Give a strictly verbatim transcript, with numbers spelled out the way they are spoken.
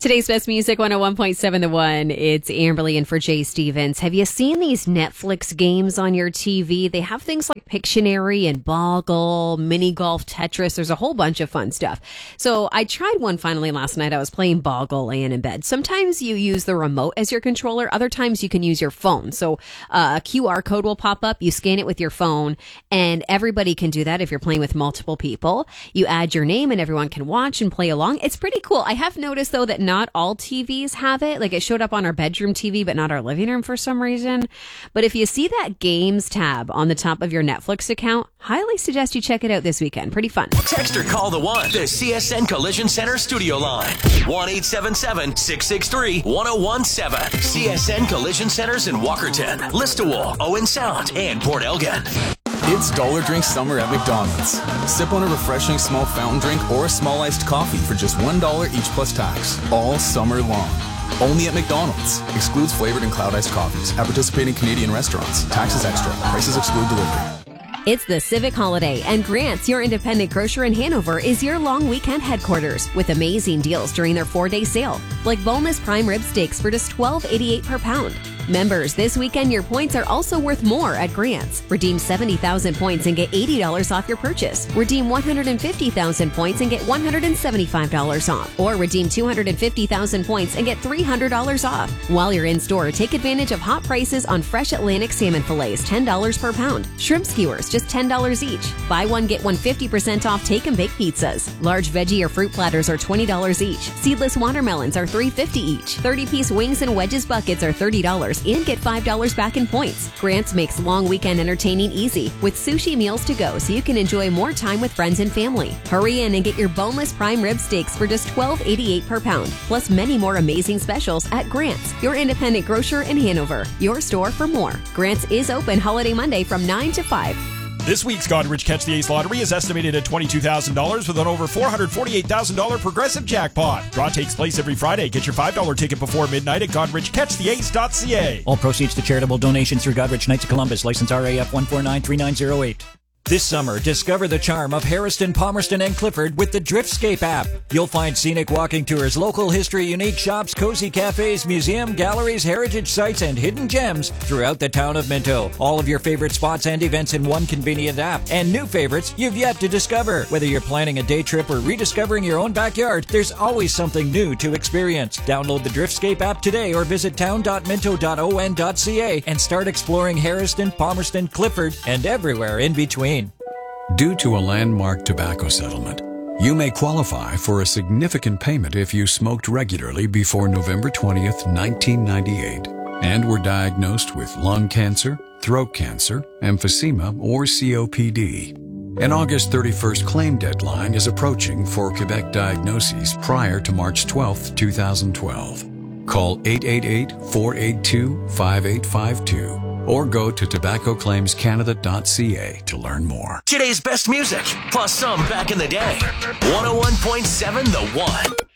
Today's best music, one oh one point seven The One. It's Amberly in for Jay Stevens. Have you seen these Netflix games on your T V? They have things like Pictionary and Boggle, Mini Golf, Tetris. There's a whole bunch of fun stuff. So I tried one finally last night. I was playing Boggle laying in bed. Sometimes you use the remote as your controller. Other times you can use your phone. So uh, a Q R code will pop up. You scan it with your phone, and everybody can do that if you're playing with multiple people. You add your name, and everyone can watch and play along. It's pretty cool. I have noticed, though, that not all T Vs have it. Like, it showed up on our bedroom T V, but not our living room for some reason. But if you see that games tab on the top of your Netflix account, highly suggest you check it out this weekend. Pretty fun. Text or call the one, the C S N Collision Center studio line. one eight seven seven, six six three, one oh one seven. C S N Collision Centers in Walkerton, Listowel, Owen Sound, and Port Elgin. It's Dollar Drink Summer at McDonald's. Sip on a refreshing small fountain drink or a small iced coffee for just one dollar each plus tax, all summer long. Only at McDonald's. Excludes flavored and cloud iced coffees at participating Canadian restaurants. Taxes extra. Prices exclude delivery. It's the Civic Holiday, and Grant's, your independent grocer in Hanover, is your long weekend headquarters with amazing deals during their four-day sale, like boneless prime rib steaks for just twelve eighty-eight per pound. Members, this weekend your points are also worth more at Grant's. Redeem seventy thousand points and get eighty dollars off your purchase. Redeem one hundred fifty thousand points and get one hundred seventy-five dollars off. Or redeem two hundred fifty thousand points and get three hundred dollars off. While you're in store, take advantage of hot prices on fresh Atlantic salmon fillets, ten dollars per pound. Shrimp skewers, just ten dollars each. Buy one, get one fifty percent off take and bake pizzas. Large veggie or fruit platters are twenty dollars each. Seedless watermelons are three fifty each. thirty-piece wings and wedges buckets are thirty dollars and get five dollars back in points. Grant's makes long weekend entertaining easy with sushi meals to go so you can enjoy more time with friends and family. Hurry in and get your boneless prime rib steaks for just twelve eighty-eight per pound, plus many more amazing specials at Grant's, your independent grocer in Hanover. Your store for more. Grant's is open holiday Monday from nine to five. This week's Godrich Catch the Ace lottery is estimated at twenty-two thousand dollars with an over four hundred forty-eight thousand dollars progressive jackpot. Draw takes place every Friday. Get your five dollar ticket before midnight at godrich catch the ace dot c a. All proceeds to charitable donations through Godrich Knights of Columbus. License R A F one four nine three nine zero eight. This summer, discover the charm of Harriston, Palmerston, and Clifford with the Driftscape app. You'll find scenic walking tours, local history, unique shops, cozy cafes, museum, galleries, heritage sites, and hidden gems throughout the town of Minto. All of your favorite spots and events in one convenient app. And new favorites you've yet to discover. Whether you're planning a day trip or rediscovering your own backyard, there's always something new to experience. Download the Driftscape app today or visit town dot minto dot o n dot c a and start exploring Harriston, Palmerston, Clifford, and everywhere in between. Due to a landmark tobacco settlement, you may qualify for a significant payment if you smoked regularly before November twentieth, nineteen ninety-eight, and were diagnosed with lung cancer, throat cancer, emphysema, or C O P D. An August thirty-first claim deadline is approaching for Quebec diagnoses prior to March twelfth, two thousand twelve. Call eight eight eight, four eight two, five eight five two. Or go to tobacco claims canada dot c a to learn more. Today's best music, plus some back in the day. one oh one point seven The One.